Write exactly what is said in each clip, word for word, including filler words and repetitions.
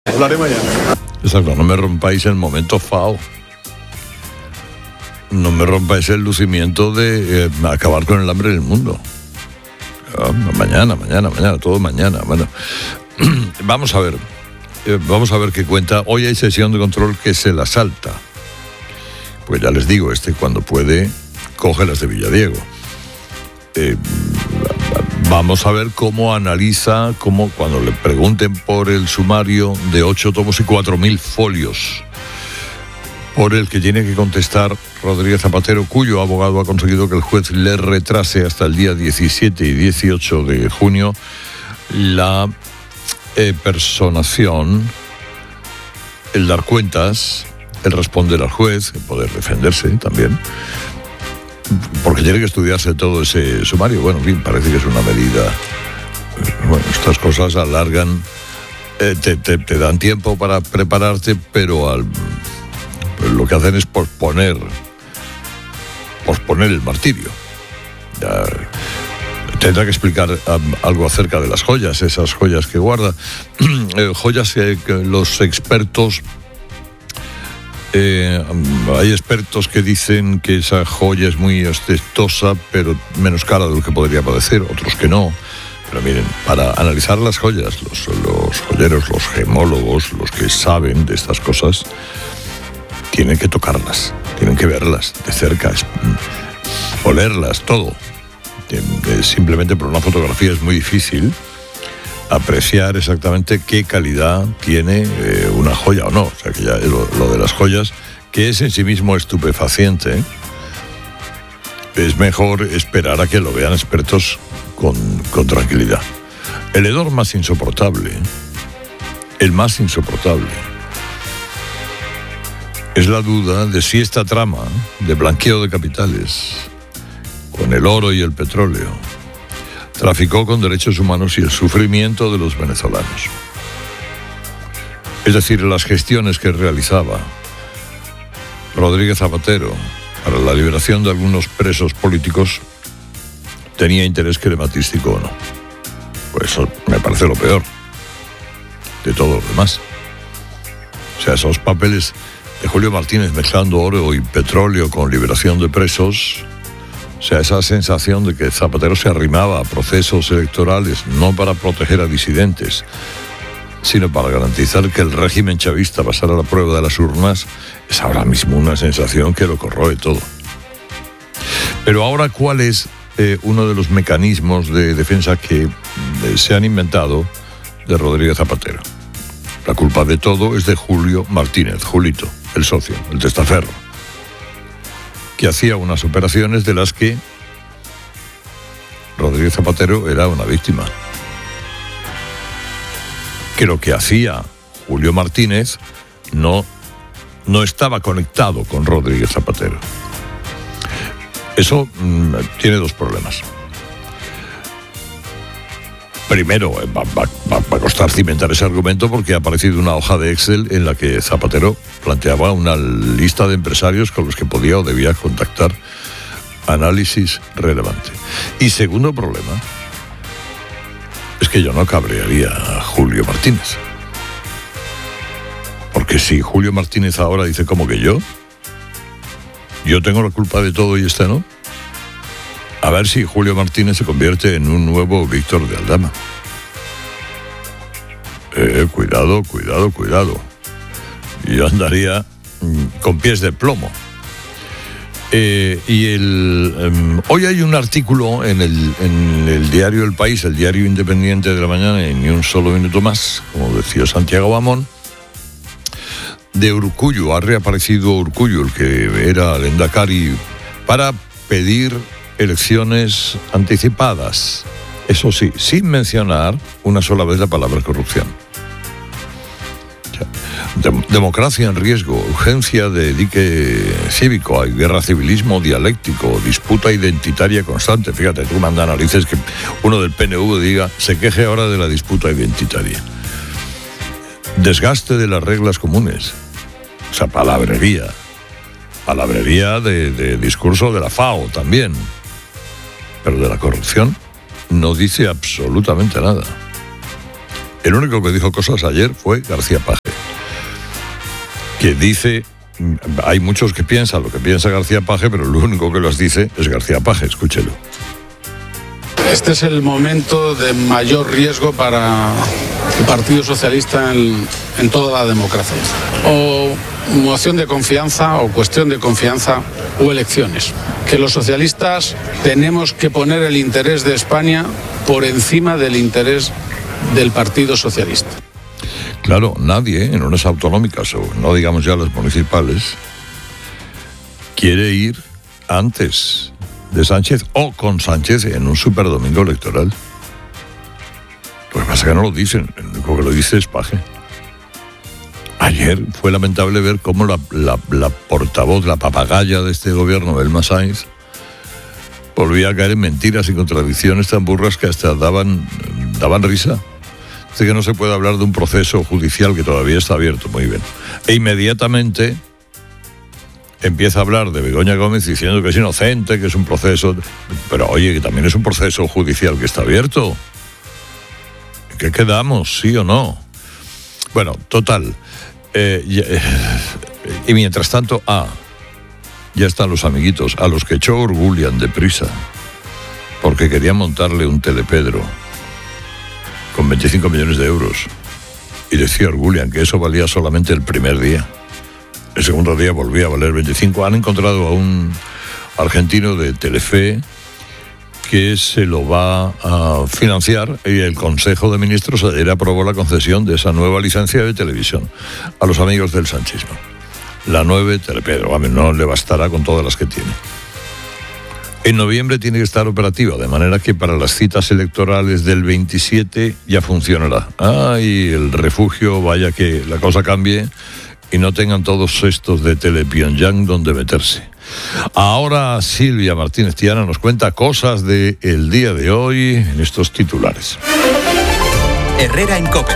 Hablaré mañana. Exacto, no me rompáis el momento F A O. No me rompáis el lucimiento de eh, acabar con el hambre del mundo. Ah, mañana, mañana, mañana, todo mañana. Bueno, vamos a ver. Eh, vamos a ver qué cuenta. Hoy hay sesión de control que se la salta. Pues ya les digo, este cuando puede, coge las de Villadiego. Eh, vamos a ver cómo analiza, cómo cuando le pregunten por el sumario de ocho tomos y cuatro mil folios, por el que tiene que contestar Rodríguez Zapatero, cuyo abogado ha conseguido que el juez le retrase hasta el día diecisiete y dieciocho de junio la eh, personación, el dar cuentas, el responder al juez, el poder defenderse también, porque tiene que estudiarse todo ese sumario. Bueno, en fin, parece que es una medida. Bueno, estas cosas alargan, eh, te, te, te dan tiempo para prepararte, pero al, lo que hacen es posponer, posponer el martirio. Ya, tendrá que explicar um, algo acerca de las joyas, esas joyas que guarda. eh, joyas que, que los expertos... Eh, hay expertos que dicen que esa joya es muy ostentosa, pero menos cara de lo que podría parecer, otros que no. Pero miren, para analizar las joyas, los, los joyeros, los gemólogos, los que saben de estas cosas, tienen que tocarlas, tienen que verlas de cerca, olerlas, todo. Eh, simplemente por una fotografía es muy difícil apreciar exactamente qué calidad tiene eh, una joya o no. O sea, que ya lo, lo de las joyas, que es en sí mismo estupefaciente, es mejor esperar a que lo vean expertos con, con tranquilidad. El hedor más insoportable, el más insoportable, es la duda de si esta trama de blanqueo de capitales, con el oro y el petróleo, traficó con derechos humanos y el sufrimiento de los venezolanos. Es decir, las gestiones que realizaba Rodríguez Zapatero para la liberación de algunos presos políticos, ¿tenía interés crematístico o no? Pues eso me parece lo peor de todo lo demás. O sea, esos papeles de Julio Martínez mezclando oro y petróleo con liberación de presos. O sea, esa sensación de que Zapatero se arrimaba a procesos electorales no para proteger a disidentes, sino para garantizar que el régimen chavista pasara la prueba de las urnas, es ahora mismo una sensación que lo corroe todo. Pero ahora, ¿cuál es eh, uno de los mecanismos de defensa que eh, se han inventado de Rodríguez Zapatero? La culpa de todo es de Julio Martínez, Julito, el socio, el testaferro, que hacía unas operaciones de las que Rodríguez Zapatero era una víctima. Que lo que hacía Julio Martínez no, no estaba conectado con Rodríguez Zapatero. Eso mmm, tiene dos problemas. Primero, va, va, va a costar cimentar ese argumento porque ha aparecido una hoja de Excel en la que Zapatero planteaba una lista de empresarios con los que podía o debía contactar. Análisis relevante. Y segundo problema es que yo no cabrearía a Julio Martínez. Porque si Julio Martínez ahora dice como que yo, yo tengo la culpa de todo y este no, a ver si Julio Martínez se convierte en un nuevo Víctor de Aldama. Eh, cuidado, cuidado, cuidado. Yo andaría mm, con pies de plomo. Eh, y el um, hoy hay un artículo en el, en el diario El País, el diario independiente de la mañana, y ni un solo minuto más, como decía Santiago Bamón, de Urkullu. Ha reaparecido Urkullu, el que era lehendakari, para pedir elecciones anticipadas. Eso sí, sin mencionar una sola vez la palabra corrupción. Dem- democracia en riesgo, urgencia de dique cívico, hay guerra, civilismo dialéctico, disputa identitaria constante. Fíjate, tú manda narices que uno del P N V diga, se queje ahora de la disputa identitaria. Desgaste de las reglas comunes. O sea, palabrería. Palabrería de, de discurso de la F A O también. Pero de la corrupción no dice absolutamente nada. El único que dijo cosas ayer fue García Paje, que dice, hay muchos que piensan lo que piensa García Paje, pero el único que los dice es García Paje, escúchelo. Este es el momento de mayor riesgo para el Partido Socialista en, en toda la democracia. O moción de confianza, o cuestión de confianza, o elecciones. Que los socialistas tenemos que poner el interés de España por encima del interés del Partido Socialista. Claro, nadie en unas autonómicas, o no digamos ya las municipales, quiere ir antes de Sánchez o con Sánchez en un superdomingo electoral. Lo que pasa es que no lo dicen, el único que lo dice es Paje. Ayer fue lamentable ver cómo la, la, la portavoz, la papagaya de este gobierno, Elma Sainz, volvía a caer en mentiras y contradicciones tan burras que hasta daban, daban risa. Dice que no se puede hablar de un proceso judicial que todavía está abierto, muy bien. E inmediatamente empieza a hablar de Begoña Gómez diciendo que es inocente, que es un proceso... Pero oye, que también es un proceso judicial que está abierto. ¿En qué quedamos? ¿Sí o no? Bueno, total. Eh, y, eh, y mientras tanto, ah, ya están los amiguitos, a los que echó Orgullian deprisa, porque querían montarle un telepedro con veinticinco millones de euros. Y decía Orgullian que eso valía solamente el primer día. El segundo día volvía a valer veinticinco. Han encontrado a un argentino de Telefe que se lo va a financiar, y el Consejo de Ministros ayer aprobó la concesión de esa nueva licencia de televisión a los amigos del sanchismo. La nueve Telepedro, a mí no le bastará con todas las que tiene. En noviembre tiene que estar operativa, de manera que para las citas electorales del veintisiete ya funcionará. Ay, el refugio, vaya que la cosa cambie y no tengan todos estos de Telepyongyang donde meterse. Ahora Silvia Martínez Tiana nos cuenta cosas del día de hoy en estos titulares. Herrera en COPE.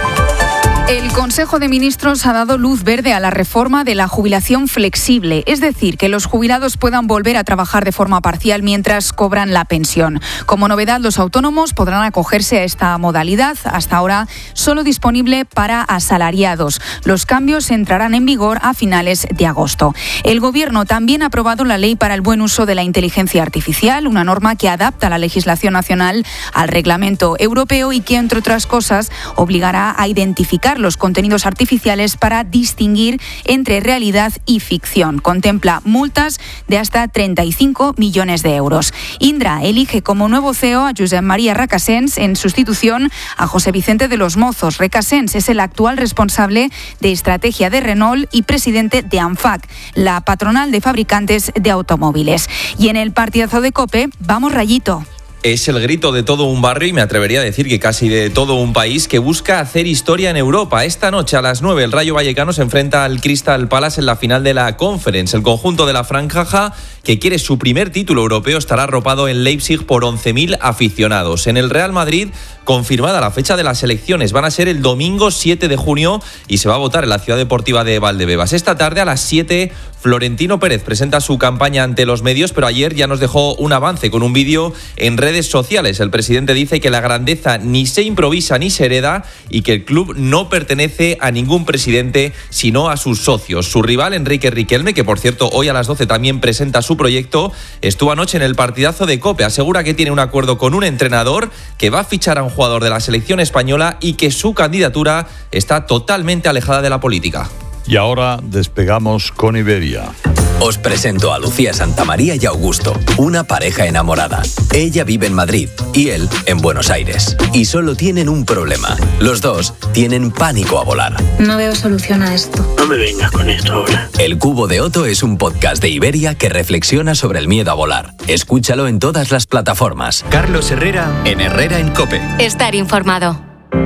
El Consejo de Ministros ha dado luz verde a la reforma de la jubilación flexible, es decir, que los jubilados puedan volver a trabajar de forma parcial mientras cobran la pensión. Como novedad, los autónomos podrán acogerse a esta modalidad, hasta ahora solo disponible para asalariados. Los cambios entrarán en vigor a finales de agosto. El Gobierno también ha aprobado la Ley para el Buen Uso de la Inteligencia Artificial, una norma que adapta la legislación nacional al reglamento europeo y que, entre otras cosas, obligará a identificar los contenidos artificiales para distinguir entre realidad y ficción. Contempla multas de hasta treinta y cinco millones de euros. Indra elige como nuevo C E O a Josep María Recasens en sustitución a José Vicente de los Mozos. Recasens es el actual responsable de estrategia de Renault y presidente de ANFAC, la patronal de fabricantes de automóviles. Y en el partidazo de COPE, vamos Rayito. Es el grito de todo un barrio y me atrevería a decir que casi de todo un país que busca hacer historia en Europa. Esta noche a las nueve el Rayo Vallecano se enfrenta al Crystal Palace en la final de la Conference. El conjunto de la Franja, que quiere su primer título europeo, estará arropado en Leipzig por once mil aficionados. En el Real Madrid, confirmada la fecha de las elecciones, van a ser el domingo siete de junio y se va a votar en la Ciudad Deportiva de Valdebebas. Esta tarde a las siete, Florentino Pérez presenta su campaña ante los medios, pero ayer ya nos dejó un avance con un vídeo en redes sociales. El presidente dice que la grandeza ni se improvisa ni se hereda y que el club no pertenece a ningún presidente, sino a sus socios. Su rival, Enrique Riquelme, que por cierto hoy a las doce también presenta su proyecto, estuvo anoche en el partidazo de COPE. Asegura que tiene un acuerdo con un entrenador, que va a fichar a un jugador de la selección española y que su candidatura está totalmente alejada de la política. Y ahora despegamos con Iberia. Os presento a Lucía Santamaría y Augusto, una pareja enamorada. Ella vive en Madrid y él en Buenos Aires. Y solo tienen un problema. Los dos tienen pánico a volar. No veo solución a esto. No me vengas con esto ahora. El Cubo de Otto es un podcast de Iberia que reflexiona sobre el miedo a volar. Escúchalo en todas las plataformas. Carlos Herrera en Herrera en COPE. Estar informado.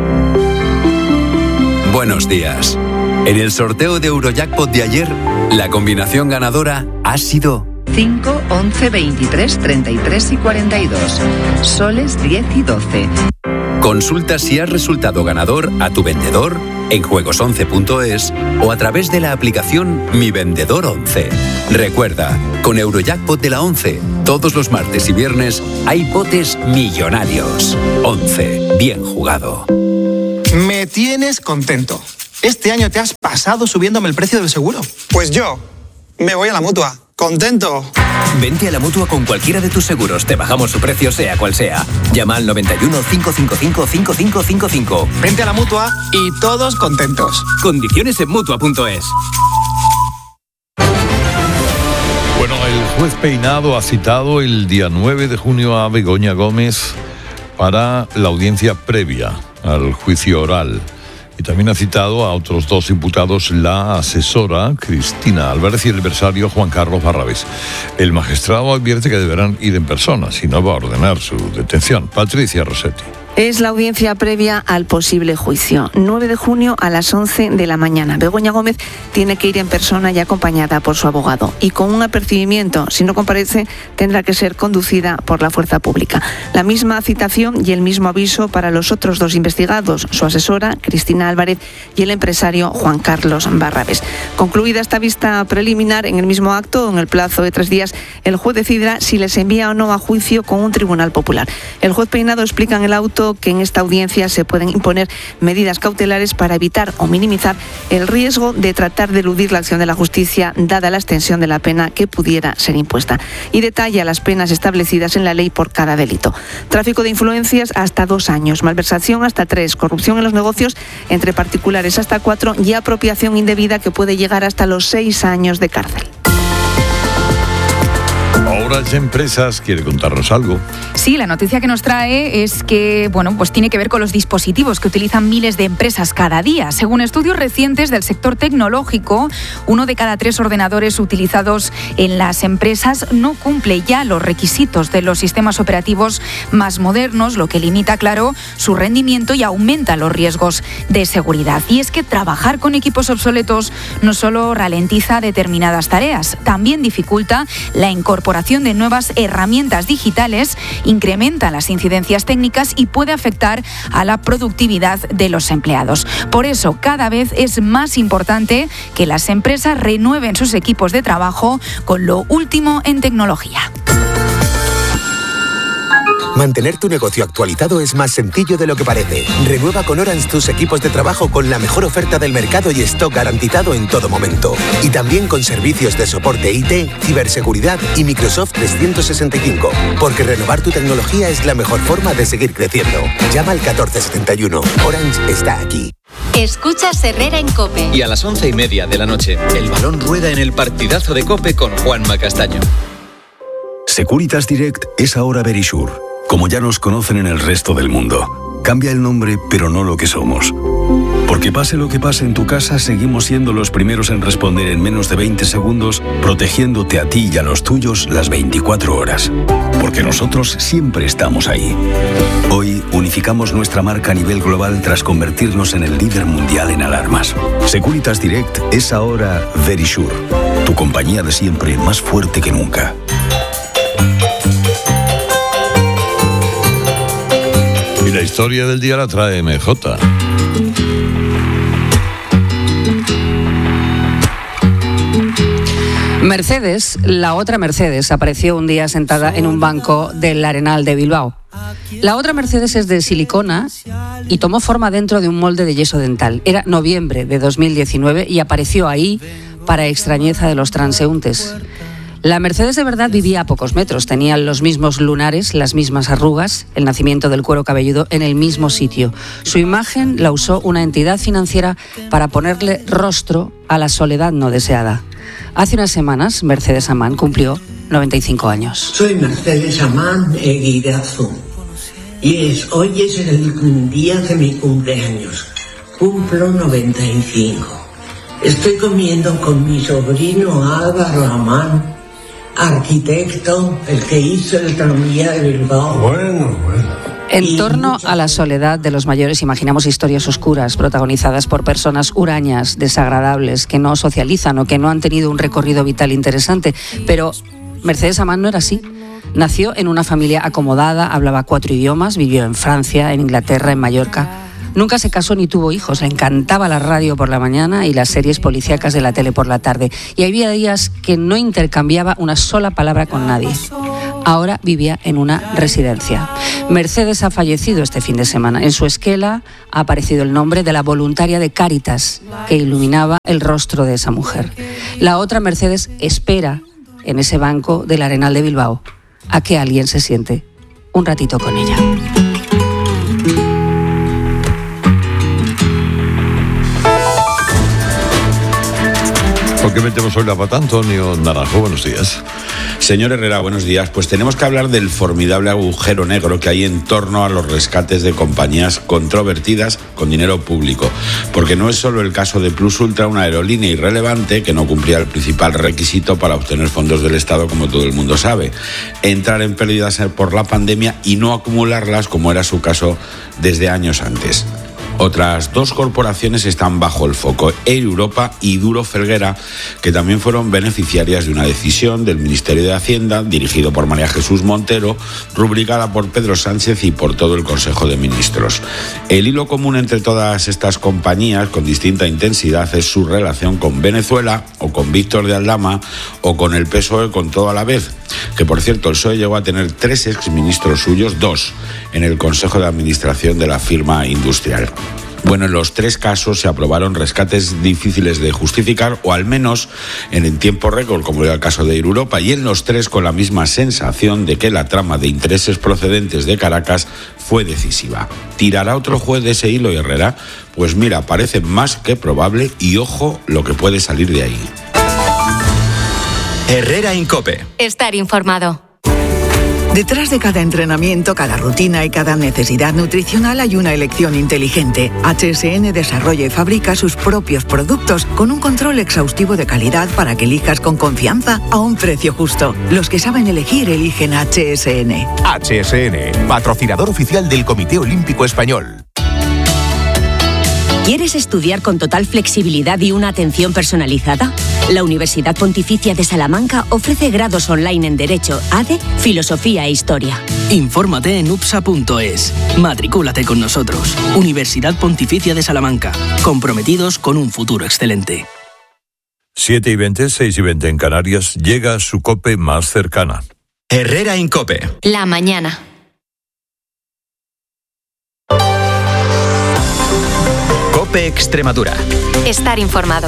Buenos días. En el sorteo de Eurojackpot de ayer, la combinación ganadora ha sido cinco, once, veintitrés, treinta y tres y cuarenta y dos. Soles diez y doce. Consulta si has resultado ganador a tu vendedor en juegos once punto es o a través de la aplicación Mi Vendedor once. Recuerda, con Eurojackpot de la once, todos los martes y viernes hay botes millonarios. once. Bien jugado. Me tienes contento. Este año te has pasado subiéndome el precio del seguro. Pues yo me voy a la Mutua. ¡Contento! Vente a la Mutua con cualquiera de tus seguros. Te bajamos su precio sea cual sea. Llama al noventa y uno, cinco cinco cinco, cinco cinco cinco cinco. Vente a la Mutua y todos contentos. Condiciones en Mutua punto es. Bueno, el juez Peinado ha citado el día nueve de junio a Begoña Gómez para la audiencia previa al juicio oral. Y también ha citado a otros dos imputados, la asesora Cristina Álvarez y el empresario Juan Carlos Barrabés. El magistrado advierte que deberán ir en persona, si no va a ordenar su detención. Patricia Rossetti. Es la audiencia previa al posible juicio. nueve de junio a las once de la mañana. Begoña Gómez tiene que ir en persona y acompañada por su abogado. Y con un apercibimiento, si no comparece, tendrá que ser conducida por la fuerza pública. La misma citación y el mismo aviso para los otros dos investigados, su asesora, Cristina Álvarez, y el empresario Juan Carlos Barrabés. Concluida esta vista preliminar, en el mismo acto, en el plazo de tres días, el juez decidirá si les envía o no a juicio con un tribunal popular. El juez Peinado explica en el auto que en esta audiencia se pueden imponer medidas cautelares para evitar o minimizar el riesgo de tratar de eludir la acción de la justicia, dada la extensión de la pena que pudiera ser impuesta. Y detalla las penas establecidas en la ley por cada delito. Tráfico de influencias hasta dos años, malversación hasta tres, corrupción en los negocios entre particulares hasta cuatro y apropiación indebida que puede llegar hasta los seis años de cárcel. Horas Empresas quiere contarnos algo. Sí, la noticia que nos trae es que, bueno, pues tiene que ver con los dispositivos que utilizan miles de empresas cada día. Según estudios recientes del sector tecnológico, uno de cada tres ordenadores utilizados en las empresas no cumple ya los requisitos de los sistemas operativos más modernos, lo que limita, claro, su rendimiento y aumenta los riesgos de seguridad. Y es que trabajar con equipos obsoletos no solo ralentiza determinadas tareas, también dificulta la incorporación de nuevas herramientas digitales, incrementa las incidencias técnicas y puede afectar a la productividad de los empleados. Por eso, cada vez es más importante que las empresas renueven sus equipos de trabajo con lo último en tecnología. Mantener tu negocio actualizado es más sencillo de lo que parece. Renueva con Orange tus equipos de trabajo con la mejor oferta del mercado y stock garantizado en todo momento. Y también con servicios de soporte I T, ciberseguridad y Microsoft trescientos sesenta y cinco. Porque renovar tu tecnología es la mejor forma de seguir creciendo. Llama al catorce setenta y uno. Orange está aquí. Escuchas Herrera en COPE. Y a las once y media de la noche, el balón rueda en el partidazo de COPE con Juanma Castaño. Securitas Direct es ahora Verisure, como ya nos conocen en el resto del mundo. Cambia el nombre, pero no lo que somos. Porque pase lo que pase en tu casa, seguimos siendo los primeros en responder en menos de veinte segundos, protegiéndote a ti y a los tuyos las veinticuatro horas. Porque nosotros siempre estamos ahí. Hoy unificamos nuestra marca a nivel global tras convertirnos en el líder mundial en alarmas. Securitas Direct es ahora Verisure, tu compañía de siempre más fuerte que nunca. Y la historia del día la trae M J. Mercedes, la otra Mercedes, apareció un día sentada en un banco del Arenal de Bilbao. La otra Mercedes es de silicona y tomó forma dentro de un molde de yeso dental. Era noviembre de dos mil diecinueve y apareció ahí para extrañeza de los transeúntes. La Mercedes de verdad vivía a pocos metros, tenía los mismos lunares, las mismas arrugas, el nacimiento del cuero cabelludo en el mismo sitio. Su imagen la usó una entidad financiera para ponerle rostro a la soledad no deseada. Hace unas semanas, Mercedes Amán cumplió noventa y cinco años. Soy Mercedes Amán Eguirazu y es, hoy es el día de mi cumpleaños. Cumplo noventa y cinco. Estoy comiendo con mi sobrino Álvaro Amán, arquitecto, el que hizo el tranvía de Bilbao. Bueno, bueno. En torno a la soledad de los mayores imaginamos historias oscuras protagonizadas por personas hurañas, desagradables, que no socializan o que no han tenido un recorrido vital interesante. Pero Mercedes Amán no era así. Nació en una familia acomodada, hablaba cuatro idiomas, vivió en Francia, en Inglaterra, en Mallorca. Nunca se casó ni tuvo hijos, le encantaba la radio por la mañana y las series policíacas de la tele por la tarde. Y había días que no intercambiaba una sola palabra con nadie. Ahora vivía en una residencia. Mercedes ha fallecido este fin de semana. En su esquela ha aparecido el nombre de la voluntaria de Cáritas que iluminaba el rostro de esa mujer. La otra Mercedes espera en ese banco del Arenal de Bilbao a que alguien se siente un ratito con ella. ¿Por qué metemos hoy la pata? Antonio Naranjo, buenos días. Señor Herrera, buenos días. Pues tenemos que hablar del formidable agujero negro que hay en torno a los rescates de compañías controvertidas con dinero público. Porque no es solo el caso de Plus Ultra, una aerolínea irrelevante que no cumplía el principal requisito para obtener fondos del Estado, como todo el mundo sabe: entrar en pérdidas por la pandemia y no acumularlas, como era su caso desde años antes. Otras dos corporaciones están bajo el foco: Air Europa y Duro Felguera, que también fueron beneficiarias de una decisión del Ministerio de Hacienda, dirigido por María Jesús Montero, rubricada por Pedro Sánchez y por todo el Consejo de Ministros. El hilo común entre todas estas compañías, con distinta intensidad, es su relación con Venezuela, o con Víctor de Aldama, o con el P S O E con todo a la vez. Que, por cierto, el P S O E llegó a tener tres exministros suyos, dos, en el Consejo de Administración de la firma industrial. Bueno, en los tres casos se aprobaron rescates difíciles de justificar, o al menos en el tiempo récord, como era el caso de Air Europa, y en los tres con la misma sensación de que la trama de intereses procedentes de Caracas fue decisiva. ¿Tirará otro juez de ese hilo, Herrera? Pues mira, parece más que probable, y ojo lo que puede salir de ahí. Herrera en COPE. Estar informado. Detrás de cada entrenamiento, cada rutina y cada necesidad nutricional hay una elección inteligente. H S N desarrolla y fabrica sus propios productos con un control exhaustivo de calidad para que elijas con confianza a un precio justo. Los que saben elegir eligen H S N. H S N, patrocinador oficial del Comité Olímpico Español. ¿Quieres estudiar con total flexibilidad y una atención personalizada? La Universidad Pontificia de Salamanca ofrece grados online en Derecho, A D E, Filosofía e Historia. Infórmate en upsa punto es. Matricúlate con nosotros. Universidad Pontificia de Salamanca. Comprometidos con un futuro excelente. siete y veinte, seis y veinte en Canarias. Llega su COPE más cercana. Herrera en COPE. La mañana. COPE Extremadura. Estar informado.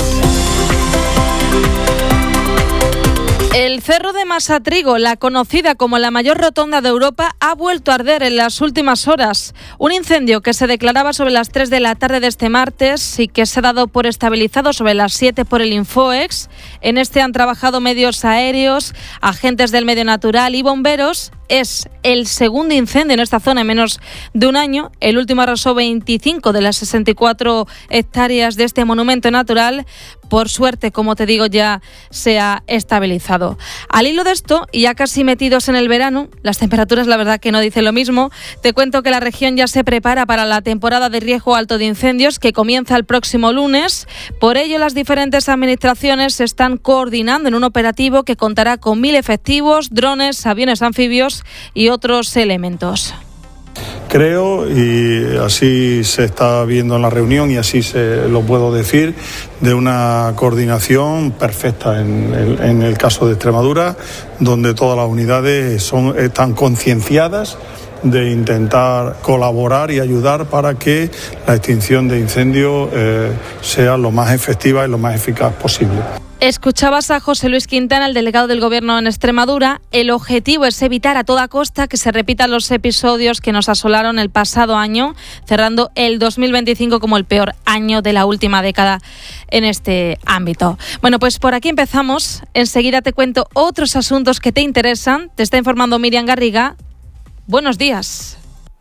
El Cerro de Masatrigo, la conocida como la mayor rotonda de Europa, ha vuelto a arder en las últimas horas. Un incendio que se declaraba sobre las tres de la tarde de este martes y que se ha dado por estabilizado sobre las siete por el Infoex. En este han trabajado medios aéreos, agentes del medio natural y bomberos. Es el segundo incendio en esta zona en menos de un año. El último arrasó veinticinco de las sesenta y cuatro hectáreas de este monumento natural. Por suerte, como te digo, ya se ha estabilizado. Al hilo de esto, y ya casi metidos en el verano, las temperaturas la verdad que no dicen lo mismo, te cuento que la región ya se prepara para la temporada de riesgo alto de incendios que comienza el próximo lunes. Por ello, las diferentes administraciones se están coordinando en un operativo que contará con mil efectivos, drones, aviones anfibios y otros elementos. Creo, y así se está viendo en la reunión y así se lo puedo decir, de una coordinación perfecta en el, en el caso de Extremadura, donde todas las unidades son, están concienciadas de intentar colaborar y ayudar para que la extinción de incendios eh, sea lo más efectiva y lo más eficaz posible. Escuchabas a José Luis Quintana, el delegado del Gobierno en Extremadura. El objetivo es evitar a toda costa que se repitan los episodios que nos asolaron el pasado año, cerrando el dos mil veinticinco como el peor año de la última década en este ámbito. Bueno, pues por aquí empezamos. Enseguida te cuento otros asuntos que te interesan. Te está informando Miriam Garriga. Buenos días.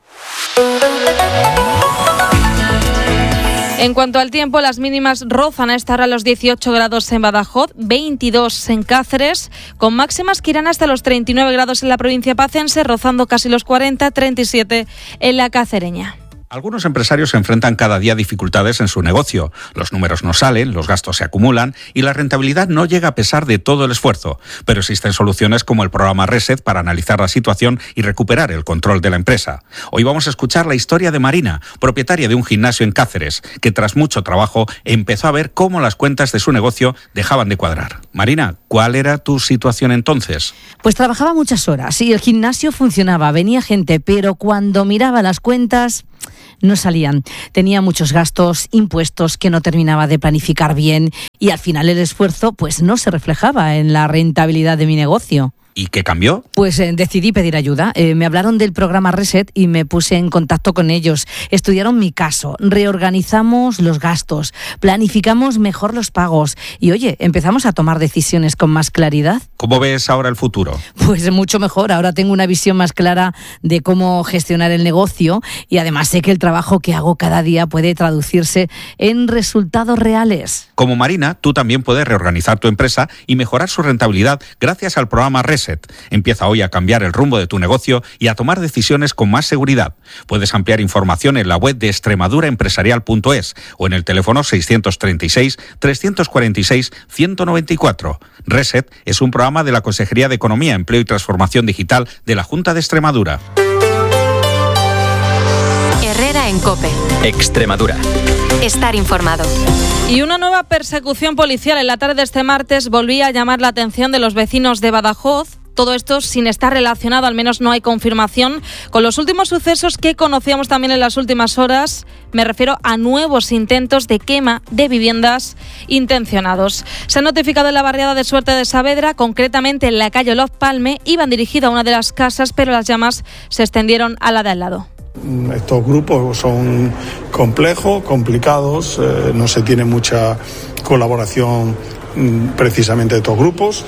En cuanto al tiempo, las mínimas rozan a esta hora los dieciocho grados en Badajoz, veintidós en Cáceres, con máximas que irán hasta los treinta y nueve grados en la provincia pacense, rozando casi los cuarenta, treinta y siete en la cacereña. Algunos empresarios se enfrentan cada día a dificultades en su negocio. Los números no salen, los gastos se acumulan y la rentabilidad no llega a pesar de todo el esfuerzo. Pero existen soluciones como el programa Reset para analizar la situación y recuperar el control de la empresa. Hoy vamos a escuchar la historia de Marina, propietaria de un gimnasio en Cáceres, que tras mucho trabajo empezó a ver cómo las cuentas de su negocio dejaban de cuadrar. Marina, ¿cuál era tu situación entonces? Pues trabajaba muchas horas y el gimnasio funcionaba, venía gente, pero cuando miraba las cuentas no salían. Tenía muchos gastos, impuestos que no terminaba de planificar bien y al final el esfuerzo pues no se reflejaba en la rentabilidad de mi negocio. ¿Y qué cambió? Pues eh, decidí pedir ayuda. Eh, me hablaron del programa Reset y me puse en contacto con ellos. Estudiaron mi caso, reorganizamos los gastos, planificamos mejor los pagos y, oye, empezamos a tomar decisiones con más claridad. ¿Cómo ves ahora el futuro? Pues mucho mejor. Ahora tengo una visión más clara de cómo gestionar el negocio y además sé que el trabajo que hago cada día puede traducirse en resultados reales. Como Marina, tú también puedes reorganizar tu empresa y mejorar su rentabilidad gracias al programa Reset. Empieza hoy a cambiar el rumbo de tu negocio y a tomar decisiones con más seguridad. Puedes ampliar información en la web de extremadura empresarial punto es o en el teléfono seiscientos treinta y seis, trescientos cuarenta y seis, ciento noventa y cuatro. Reset es un programa de la Consejería de Economía, Empleo y Transformación Digital de la Junta de Extremadura. Herrera en COPE. Extremadura. Estar informado. Y una nueva persecución policial en la tarde de este martes volvía a llamar la atención de los vecinos de Badajoz. Todo esto sin estar relacionado, al menos no hay confirmación, con los últimos sucesos que conocíamos también en las últimas horas. Me refiero a nuevos intentos de quema de viviendas intencionados. Se ha notificado en la barriada de Suerte de Saavedra, concretamente en la calle Los Palme. Iban dirigidos a una de las casas, pero las llamas se extendieron a la de al lado. Estos grupos son complejos, complicados, eh, no se tiene mucha colaboración mm, precisamente de estos grupos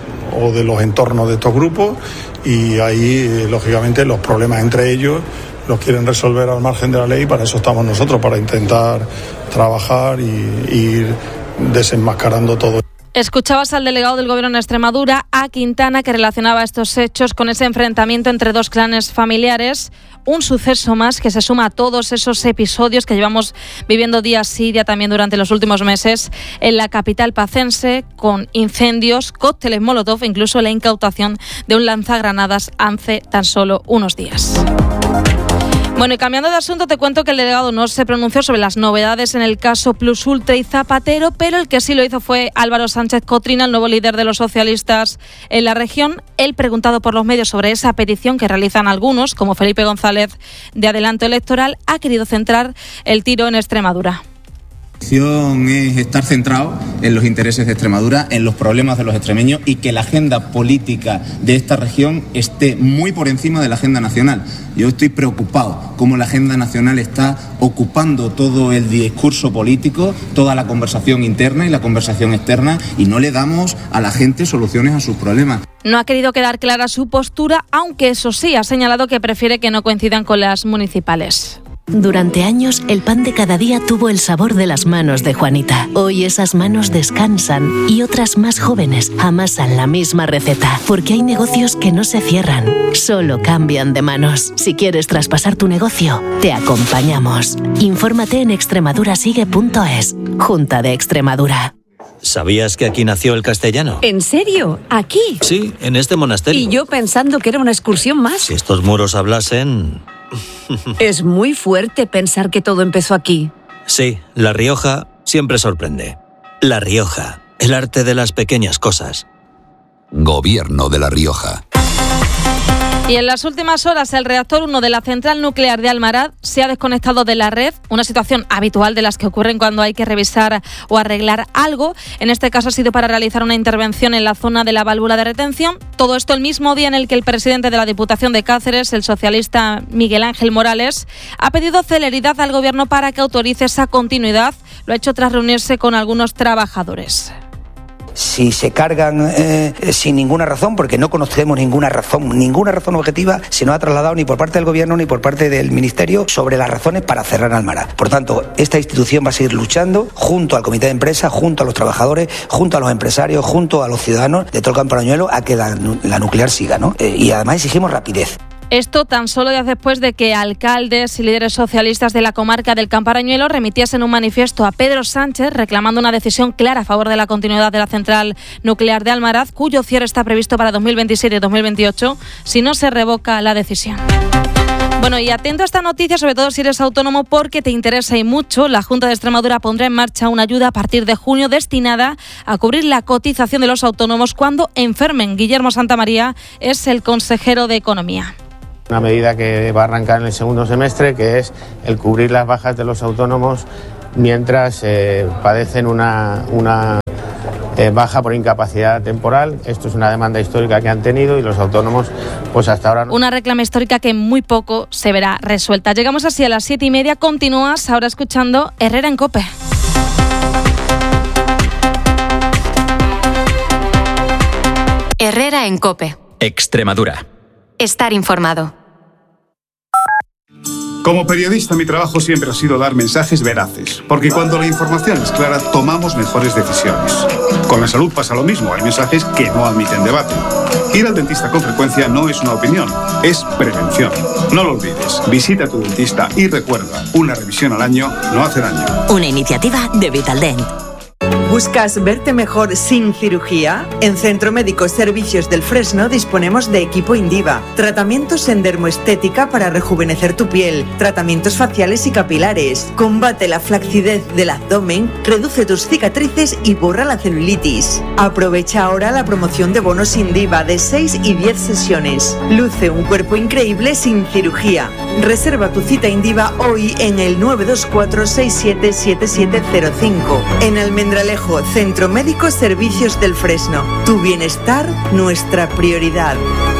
o de los entornos de estos grupos y ahí, eh, lógicamente, los problemas entre ellos los quieren resolver al margen de la ley y para eso estamos nosotros, para intentar trabajar y, y ir desenmascarando todo. Escuchabas al delegado del Gobierno en Extremadura, A. Quintana, que relacionaba estos hechos con ese enfrentamiento entre dos clanes familiares. Un suceso más que se suma a todos esos episodios que llevamos viviendo día sí, día también durante los últimos meses en la capital pacense, con incendios, cócteles molotov e incluso la incautación de un lanzagranadas hace tan solo unos días. Bueno, y cambiando de asunto, te cuento que el delegado no se pronunció sobre las novedades en el caso Plus Ultra y Zapatero, pero el que sí lo hizo fue Álvaro Sánchez Cotrina, el nuevo líder de los socialistas en la región. Él, preguntado por los medios sobre esa petición que realizan algunos, como Felipe González, de adelanto electoral, ha querido centrar el tiro en Extremadura. La opción es estar centrado en los intereses de Extremadura, en los problemas de los extremeños y que la agenda política de esta región esté muy por encima de la agenda nacional. Yo estoy preocupado cómo la agenda nacional está ocupando todo el discurso político, toda la conversación interna y la conversación externa y no le damos a la gente soluciones a sus problemas. No ha querido quedar clara su postura, aunque eso sí, ha señalado que prefiere que no coincidan con las municipales. Durante años, el pan de cada día tuvo el sabor de las manos de Juanita. Hoy esas manos descansan y otras más jóvenes amasan la misma receta, porque hay negocios que no se cierran, solo cambian de manos. Si quieres traspasar tu negocio, te acompañamos. Infórmate en extremadurasigue punto es. Junta de Extremadura. ¿Sabías que aquí nació el castellano? ¿En serio? ¿Aquí? Sí, en este monasterio. Y yo pensando que era una excursión más. Si estos muros hablasen... Es muy fuerte pensar que todo empezó aquí. Sí, La Rioja siempre sorprende. La Rioja, el arte de las pequeñas cosas. Gobierno de La Rioja. Y en las últimas horas el reactor uno de la central nuclear de Almaraz se ha desconectado de la red, una situación habitual de las que ocurren cuando hay que revisar o arreglar algo. En este caso ha sido para realizar una intervención en la zona de la válvula de retención. Todo esto el mismo día en el que el presidente de la Diputación de Cáceres, el socialista Miguel Ángel Morales, ha pedido celeridad al Gobierno para que autorice esa continuidad. Lo ha hecho tras reunirse con algunos trabajadores. Si se cargan eh, sin ninguna razón, porque no conocemos ninguna razón, ninguna razón objetiva, se nos ha trasladado ni por parte del Gobierno ni por parte del Ministerio sobre las razones para cerrar Almaraz. Por tanto, esta institución va a seguir luchando junto al Comité de Empresa, junto a los trabajadores, junto a los empresarios, junto a los ciudadanos de todo el Campo Arañuelo a que la, la nuclear siga, ¿no? Eh, y además exigimos rapidez. Esto tan solo días después de que alcaldes y líderes socialistas de la comarca del Camparañuelo remitiesen un manifiesto a Pedro Sánchez reclamando una decisión clara a favor de la continuidad de la central nuclear de Almaraz, cuyo cierre está previsto para dos mil veintisiete y dos mil veintiocho si no se revoca la decisión. Bueno, y atento a esta noticia, sobre todo si eres autónomo, porque te interesa y mucho. La Junta de Extremadura pondrá en marcha una ayuda a partir de junio destinada a cubrir la cotización de los autónomos cuando enfermen. Guillermo Santamaría es el consejero de Economía. Una medida que va a arrancar en el segundo semestre, que es el cubrir las bajas de los autónomos mientras eh, padecen una, una eh, baja por incapacidad temporal. Esto es una demanda histórica que han tenido y los autónomos, pues hasta ahora no. Una reclama histórica que en muy poco se verá resuelta. Llegamos así a las siete y media. Continúas ahora escuchando Herrera en COPE. Herrera en COPE. Extremadura. Estar informado. Como periodista, mi trabajo siempre ha sido dar mensajes veraces, porque cuando la información es clara, tomamos mejores decisiones. Con la salud pasa lo mismo, hay mensajes que no admiten debate. Ir al dentista con frecuencia no es una opinión, es prevención. No lo olvides, visita a tu dentista y recuerda, una revisión al año no hace daño. Una iniciativa de Vitaldent. ¿Buscas verte mejor sin cirugía? En Centro Médico Servicios del Fresno disponemos de equipo Indiva, tratamientos en dermoestética para rejuvenecer tu piel, tratamientos faciales y capilares, combate la flacidez del abdomen, reduce tus cicatrices y borra la celulitis. Aprovecha ahora la promoción de bonos Indiva de seis y diez sesiones. Luce un cuerpo increíble sin cirugía. Reserva tu cita Indiva hoy en el nueve dos cuatro seis siete siete siete cero cinco. En Almendralejo, Centro Médico Servicios del Fresno. Tu bienestar, nuestra prioridad.